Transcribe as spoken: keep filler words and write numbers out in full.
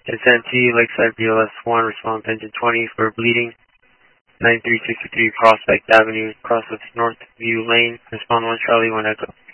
ten T, Lakeside B L S one, respond engine twenty for bleeding. nine three six three Prospect Avenue, cross of Northview Lane, respond one Charlie, one Echo.